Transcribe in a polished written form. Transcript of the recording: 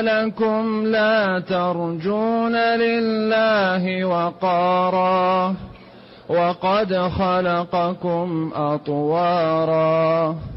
ما لكم لا ترجون لله وقارا وقد خلقكم أطوارا